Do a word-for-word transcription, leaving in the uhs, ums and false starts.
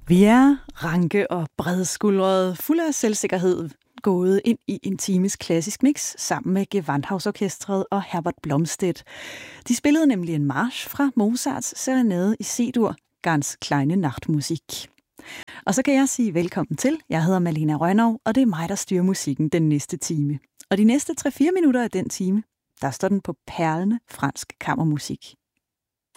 Vi er ranke og bredskuldrede, fulde af selvsikkerhed, gået ind i en times klassisk mix sammen med Gewandhausorkestret og Herbert Blomstedt. De spillede nemlig en march fra Mozarts serenade i C-dur, Ganz kleine Nachtmusik. Og så kan jeg sige velkommen til. Jeg hedder Malena Rønnow, og det er mig, der styrer musikken den næste time. Og de næste tre til fire minutter af den time, der står den på perlende fransk kammermusik.